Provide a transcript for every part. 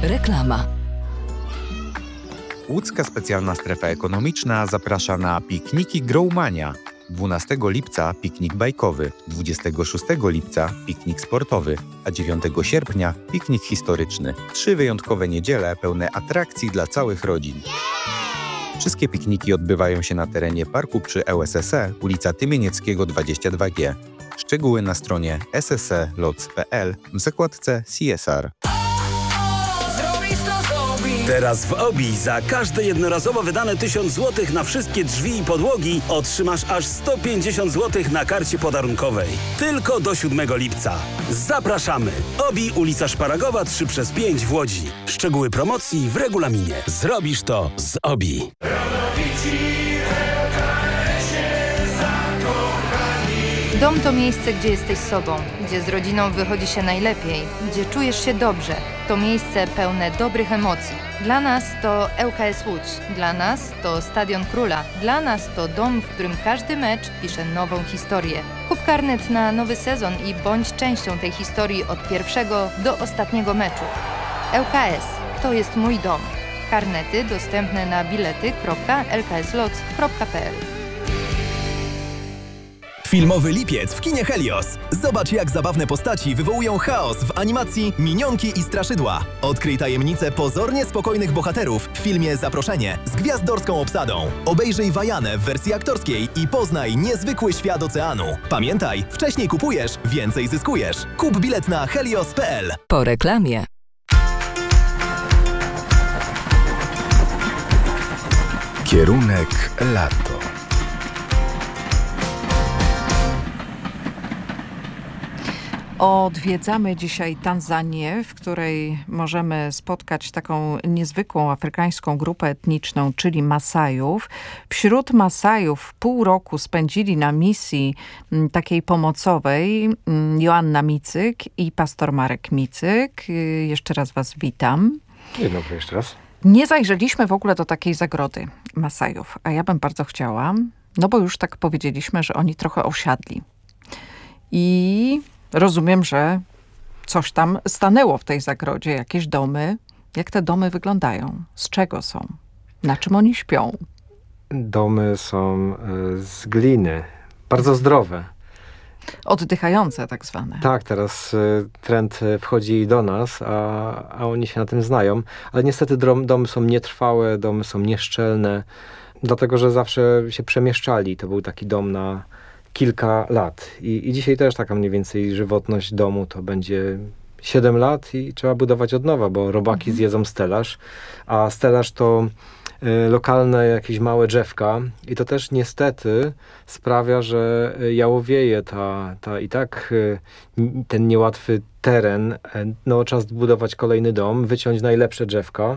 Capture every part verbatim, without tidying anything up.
Reklama. Łódzka Specjalna Strefa Ekonomiczna zaprasza na pikniki Growmania. dwunastego lipca piknik bajkowy, dwudziestego szóstego lipca piknik sportowy, a dziewiątego sierpnia piknik historyczny. Trzy wyjątkowe niedziele pełne atrakcji dla całych rodzin. Wszystkie pikniki odbywają się na terenie parku przy L S S E, ulica Tymienieckiego dwadzieścia dwa G. Szczegóły na stronie s s e lots kropka p l w zakładce C S R. Teraz w Obi za każde jednorazowo wydane tysiąc złotych na wszystkie drzwi i podłogi otrzymasz aż sto pięćdziesiąt złotych na karcie podarunkowej. Tylko do siódmego lipca. Zapraszamy! Obi, ulica Szparagowa trzy przez pięć w Łodzi. Szczegóły promocji w regulaminie. Zrobisz to z Obi. Dom to miejsce, gdzie jesteś sobą, gdzie z rodziną wychodzi się najlepiej, gdzie czujesz się dobrze. To miejsce pełne dobrych emocji. Dla nas to L K S Łódź, dla nas to Stadion Króla, dla nas to dom, w którym każdy mecz pisze nową historię. Kup karnet na nowy sezon i bądź częścią tej historii od pierwszego do ostatniego meczu. L K S to jest mój dom. Karnety dostępne na bilety kropka l k s lots kropka p l. Filmowy lipiec w kinie Helios. Zobacz, jak zabawne postaci wywołują chaos w animacji Minionki i Straszydła. Odkryj tajemnicę pozornie spokojnych bohaterów w filmie Zaproszenie z gwiazdorską obsadą. Obejrzyj Wajanę w wersji aktorskiej i poznaj niezwykły świat oceanu. Pamiętaj, wcześniej kupujesz, więcej zyskujesz. Kup bilet na helios kropka p l. Po reklamie. Kierunek lato. Odwiedzamy dzisiaj Tanzanię, w której możemy spotkać taką niezwykłą afrykańską grupę etniczną, czyli Masajów. Wśród Masajów pół roku spędzili na misji m, takiej pomocowej m, Joanna Micyk i pastor Marek Micyk. Y, jeszcze raz was witam. Dzień dobry jeszcze raz. Nie zajrzeliśmy w ogóle do takiej zagrody Masajów, a ja bym bardzo chciała, no bo już tak powiedzieliśmy, że oni trochę osiadli. I rozumiem, że coś tam stanęło w tej zagrodzie, jakieś domy. Jak te domy wyglądają? Z czego są? Na czym oni śpią? Domy są z gliny, bardzo zdrowe. Oddychające tak zwane. Tak, teraz trend wchodzi do nas, a, a oni się na tym znają. Ale niestety domy są nietrwałe, domy są nieszczelne, dlatego że zawsze się przemieszczali. To był taki dom na kilka lat. I, I dzisiaj też taka mniej więcej żywotność domu to będzie siedem lat i trzeba budować od nowa, bo robaki mhm. zjedzą stelaż, a stelaż to y, lokalne jakieś małe drzewka i to też niestety sprawia, że jałowieje ta, ta i tak y, ten niełatwy teren. No czas budować kolejny dom, wyciąć najlepsze drzewka.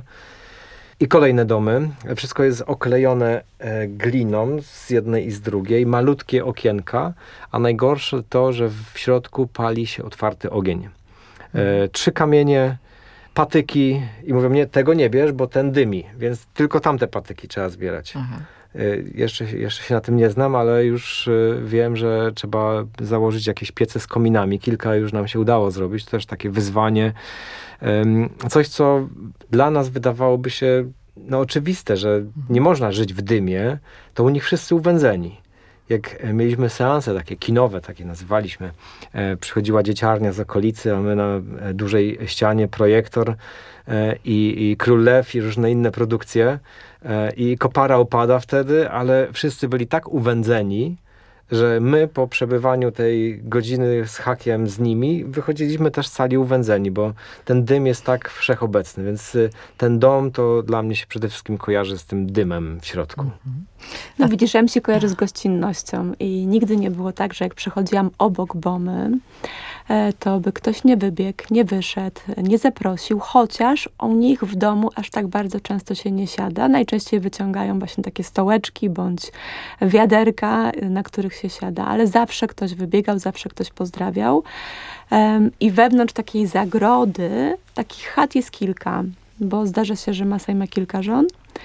I kolejne domy. Wszystko jest oklejone e, gliną z jednej i z drugiej. Malutkie okienka, a najgorsze to, że w środku pali się otwarty ogień. E, trzy kamienie, patyki i mówią, nie, tego nie bierz, bo ten dymi, więc tylko tamte patyki trzeba zbierać. E, jeszcze, jeszcze się na tym nie znam, ale już e, wiem, że trzeba założyć jakieś piece z kominami. Kilka już nam się udało zrobić. To też takie wyzwanie. Coś, co dla nas wydawałoby się no, oczywiste, że nie można żyć w dymie, to u nich wszyscy uwędzeni. Jak mieliśmy seanse takie kinowe, takie nazywaliśmy, e, przychodziła dzieciarnia z okolicy, a my na e, dużej ścianie projektor e, i, i Król Lew i różne inne produkcje e, i kopara opada wtedy, ale wszyscy byli tak uwędzeni, że my po przebywaniu tej godziny z hakiem z nimi wychodziliśmy też z sali uwędzeni, bo ten dym jest tak wszechobecny, więc ten dom to dla mnie się przede wszystkim kojarzy z tym dymem w środku. No widzisz, ja mi się kojarzy z gościnnością i nigdy nie było tak, że jak przechodziłam obok Bomy, to by ktoś nie wybiegł, nie wyszedł, nie zaprosił, chociaż u nich w domu aż tak bardzo często się nie siada. Najczęściej wyciągają właśnie takie stołeczki bądź wiaderka, na których się siada, ale zawsze ktoś wybiegał, zawsze ktoś pozdrawiał. Um, I wewnątrz takiej zagrody, takich chat jest kilka, bo zdarza się, że Masaj ma kilka żon.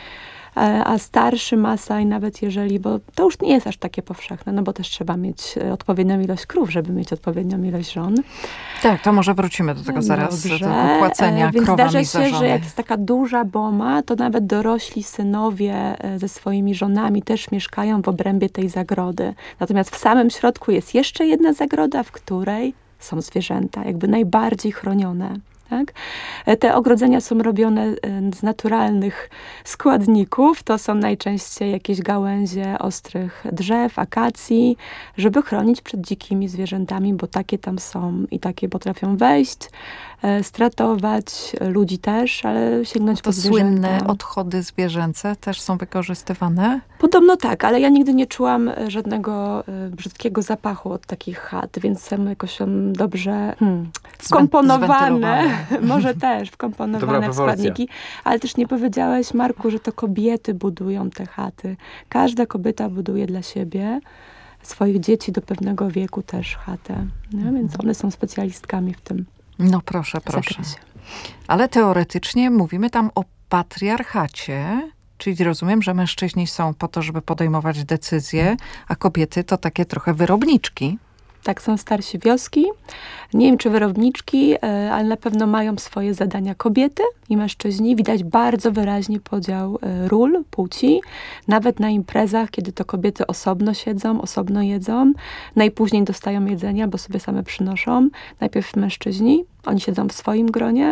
a starszy Masaj, nawet jeżeli, bo to już nie jest aż takie powszechne, no bo też trzeba mieć odpowiednią ilość krów, żeby mieć odpowiednią ilość żon. Tak, to może wrócimy do tego zaraz, Dobrze. do tego płacenia Więc krowami zdarza za się, żony. że jak jest taka duża boma, to nawet dorośli synowie ze swoimi żonami też mieszkają w obrębie tej zagrody. Natomiast w samym środku jest jeszcze jedna zagroda, w której są zwierzęta, jakby najbardziej chronione. Tak? Te ogrodzenia są robione z naturalnych składników. To są najczęściej jakieś gałęzie ostrych drzew, akacji, żeby chronić przed dzikimi zwierzętami, bo takie tam są i takie potrafią wejść, stratować ludzi też, ale sięgnąć To po zwierzęta. słynne odchody zwierzęce też są wykorzystywane? Podobno tak, ale ja nigdy nie czułam żadnego y, brzydkiego zapachu od takich chat, więc są jakoś tam dobrze hmm, wkomponowane, może też wkomponowane w składniki, ale też nie powiedziałeś, Marku, że to kobiety budują te chaty. Każda kobieta buduje dla siebie, swoich dzieci do pewnego wieku też chatę, nie? Więc one są specjalistkami w tym. No proszę, proszę. zakresie. Ale teoretycznie mówimy tam o patriarchacie, czyli rozumiem, że mężczyźni są po to, żeby podejmować decyzje, a kobiety to takie trochę wyrobniczki. Tak, są starsi wioski. Nie wiem, czy wyrobniczki, ale na pewno mają swoje zadania kobiety i mężczyźni. Widać bardzo wyraźnie podział ról, płci. Nawet na imprezach, kiedy to kobiety osobno siedzą, osobno jedzą. Najpóźniej dostają jedzenie, albo sobie same przynoszą. Najpierw mężczyźni, oni siedzą w swoim gronie.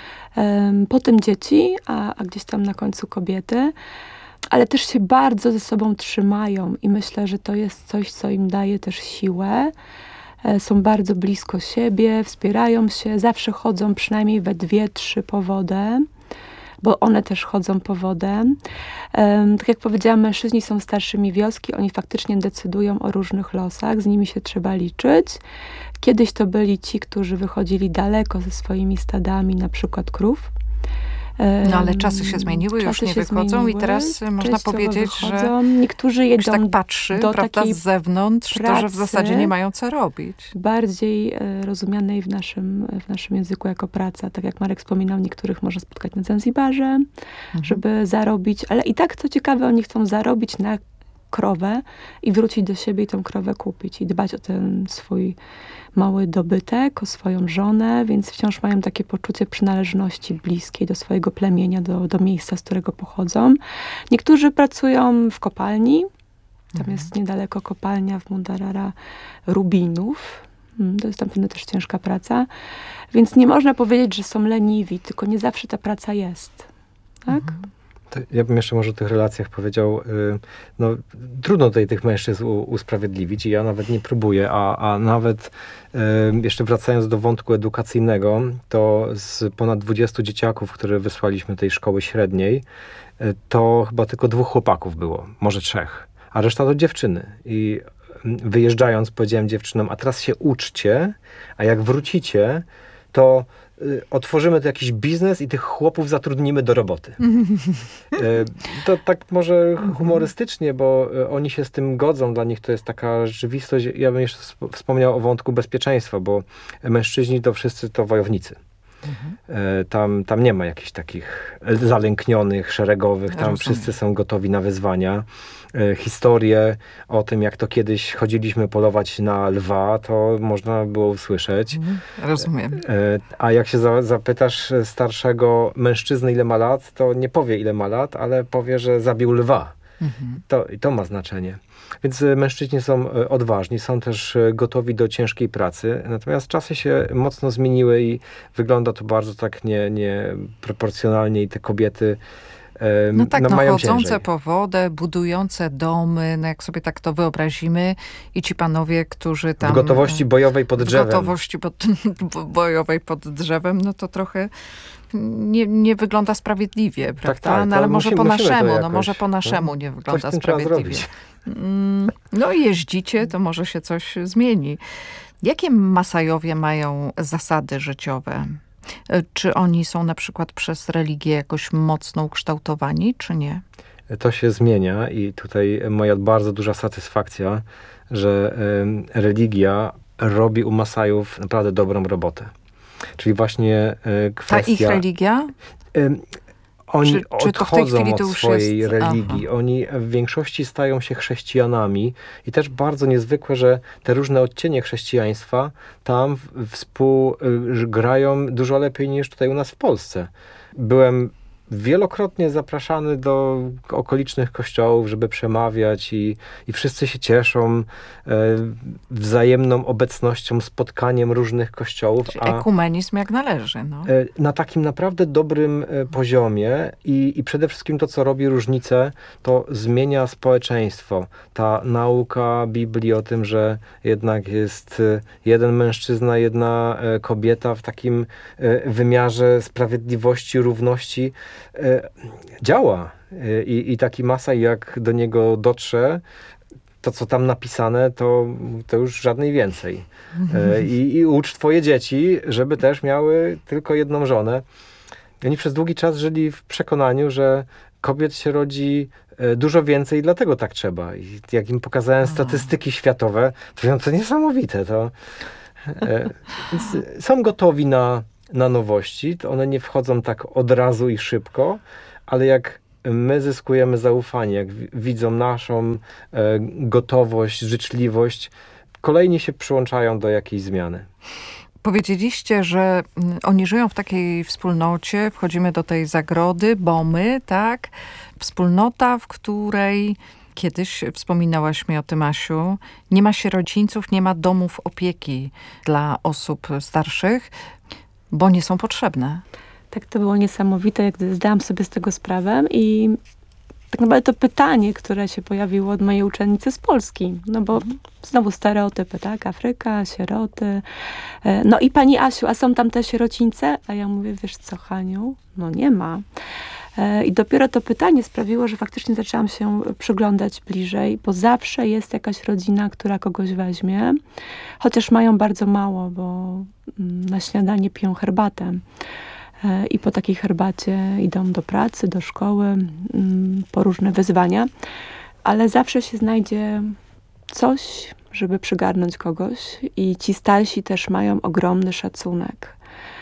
Potem dzieci, a, a gdzieś tam na końcu kobiety. Ale też się bardzo ze sobą trzymają i myślę, że to jest coś, co im daje też siłę. Są bardzo blisko siebie, wspierają się, zawsze chodzą przynajmniej we dwie, trzy po wodę, bo one też chodzą po wodę. Um, tak jak powiedziałam, mężczyźni są starszymi wioski, oni faktycznie decydują o różnych losach, z nimi się trzeba liczyć. Kiedyś to byli ci, którzy wychodzili daleko ze swoimi stadami, na przykład krów. No ale czasy się zmieniły, czasy już nie się wychodzą zmieniły, i teraz można powiedzieć, wychodzą. że niektórzy jak się jedą tak patrzy, do prawda, takiej z zewnątrz, to że w zasadzie nie mają co robić. Bardziej e, rozumianej w naszym, w naszym języku jako praca. Tak jak Marek wspominał, niektórych może spotkać na Zanzibarze, mhm. żeby zarobić, ale i tak, co ciekawe, oni chcą zarobić na krowę i wrócić do siebie i tą krowę kupić i dbać o ten swój mały dobytek, o swoją żonę, więc wciąż mają takie poczucie przynależności bliskiej do swojego plemienia, do, do miejsca, z którego pochodzą. Niektórzy pracują w kopalni. Tam mhm. jest niedaleko kopalnia w Mundarara rubinów. To jest tam pewno też ciężka praca. Więc nie można powiedzieć, że są leniwi, tylko nie zawsze ta praca jest. Tak? Mhm. To ja bym jeszcze może o tych relacjach powiedział, yy, no trudno tutaj tych mężczyzn u, usprawiedliwić i ja nawet nie próbuję, a, a nawet yy, jeszcze wracając do wątku edukacyjnego, to z ponad dwudziestu dzieciaków, które wysłaliśmy tej szkoły średniej, yy, to chyba tylko dwóch chłopaków było, może trzech, a reszta to dziewczyny. I wyjeżdżając powiedziałem dziewczynom, a teraz się uczcie, a jak wrócicie, to otworzymy tu jakiś biznes i tych chłopów zatrudnimy do roboty. To tak może humorystycznie, bo oni się z tym godzą, dla nich to jest taka rzeczywistość. Ja bym jeszcze wspomniał o wątku bezpieczeństwa, bo mężczyźni to wszyscy to wojownicy. Mhm. Tam, tam nie ma jakichś takich zalęknionych, szeregowych, tam Rozumiem. Wszyscy są gotowi na wyzwania. Historie o tym, jak to kiedyś chodziliśmy polować na lwa, to można było usłyszeć. Mhm. Rozumiem. A jak się za, zapytasz starszego mężczyzny, ile ma lat, to nie powie, ile ma lat, ale powie, że zabił lwa. Mhm. To, i to ma znaczenie. Więc mężczyźni są odważni, są też gotowi do ciężkiej pracy, natomiast czasy się mocno zmieniły i wygląda to bardzo tak nie, nieproporcjonalnie i te kobiety no tak, no, no, mają chodzące ciężej. po wodę, budujące domy, no jak sobie tak to wyobrazimy i ci panowie, którzy tam... W gotowości bojowej pod drzewem. W gotowości pod, bojowej pod drzewem, no to trochę nie, nie wygląda sprawiedliwie, prawda? Tak, tak, no, ale może musimy, po naszemu, jakoś, no może po naszemu no, nie wygląda coś sprawiedliwie. No i jeździcie, to może się coś zmieni. Jakie Masajowie mają zasady życiowe? Czy oni są na przykład przez religię jakoś mocno ukształtowani, czy nie? To się zmienia i tutaj moja bardzo duża satysfakcja, że y, religia robi u Masajów naprawdę dobrą robotę. Czyli właśnie y, kwestia... Ta ich religia? Y, Oni Czy- czy to w tej odchodzą chwili to od już swojej jest- religii. aha. Oni w większości stają się chrześcijanami i też bardzo niezwykłe, że te różne odcienie chrześcijaństwa tam w- współgrają dużo lepiej niż tutaj u nas w Polsce. Byłem wielokrotnie zapraszany do okolicznych kościołów, żeby przemawiać i, i wszyscy się cieszą e, wzajemną obecnością, spotkaniem różnych kościołów. Czyli A ekumenizm jak należy. No. e, na takim naprawdę dobrym e, poziomie i, i przede wszystkim to, co robi różnicę, to zmienia społeczeństwo. Ta nauka Biblii o tym, że jednak jest e, jeden mężczyzna, jedna e, kobieta w takim e, wymiarze sprawiedliwości, równości, e, działa. E, I, I taki Masaj, jak do niego dotrze, to, co tam napisane, to, to już żadnej więcej. E, I, I ucz twoje dzieci, żeby też miały tylko jedną żonę. I oni przez długi czas żyli w przekonaniu, że kobiet się rodzi e, dużo więcej i dlatego tak trzeba. I jak im pokazałem statystyki światowe, to mówią, to niesamowite. To, e, więc są gotowi na, na nowości. To one nie wchodzą tak od razu i szybko, ale jak my zyskujemy zaufanie, jak wi- widzą naszą e, gotowość, życzliwość, kolejni się przyłączają do jakiejś zmiany. Powiedzieliście, że mm, oni żyją w takiej wspólnocie, wchodzimy do tej zagrody, Bomy, tak? Wspólnota, w której kiedyś wspominałaś mi o tym, Asiu, nie ma sierocińców, nie ma domów opieki dla osób starszych, bo nie są potrzebne. Tak, to było niesamowite, gdy zdałam sobie z tego sprawę i tak naprawdę to pytanie, które się pojawiło od mojej uczennicy z Polski, no bo znowu stereotypy, tak, Afryka, sieroty, E, no i pani Asiu, a są tam te sierocińce? A ja mówię, wiesz co, Haniu, no nie ma. E, I dopiero to pytanie sprawiło, że faktycznie zaczęłam się przyglądać bliżej, bo zawsze jest jakaś rodzina, która kogoś weźmie, chociaż mają bardzo mało, bo mm, na śniadanie piją herbatę. E, I po takiej herbacie idą do pracy, do szkoły, mm, po różne wyzwania, ale zawsze się znajdzie coś, żeby przygarnąć kogoś i ci starsi też mają ogromny szacunek.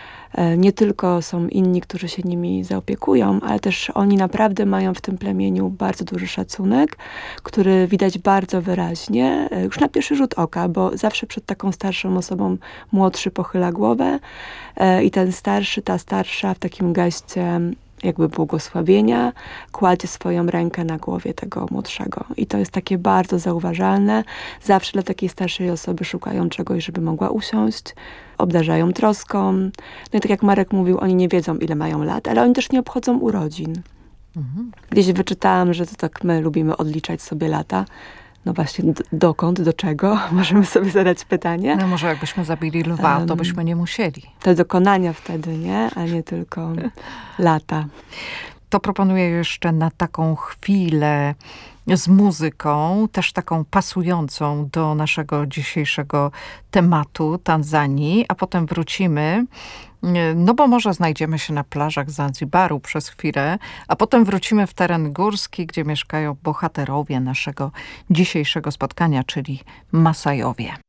E, Nie tylko są inni, którzy się nimi zaopiekują, ale też oni naprawdę mają w tym plemieniu bardzo duży szacunek, który widać bardzo wyraźnie, e, już na pierwszy rzut oka, bo zawsze przed taką starszą osobą młodszy pochyla głowę e, i ten starszy, ta starsza w takim geście jakby błogosławienia kładzie swoją rękę na głowie tego młodszego. I to jest takie bardzo zauważalne. Zawsze dla takiej starszej osoby szukają czegoś, żeby mogła usiąść, obdarzają troską. No i tak jak Marek mówił, oni nie wiedzą, ile mają lat, ale oni też nie obchodzą urodzin. Gdzieś wyczytałam, że to tak my lubimy odliczać sobie lata. No właśnie, d- dokąd, do czego? Możemy sobie zadać pytanie. No może jakbyśmy zabili lwa, to Em. byśmy nie musieli. Te dokonania wtedy, nie? A nie tylko lata. To proponuję jeszcze na taką chwilę z muzyką, też taką pasującą do naszego dzisiejszego tematu Tanzanii, a potem wrócimy, no bo może znajdziemy się na plażach Zanzibaru przez chwilę, a potem wrócimy w teren górski, gdzie mieszkają bohaterowie naszego dzisiejszego spotkania, czyli Masajowie.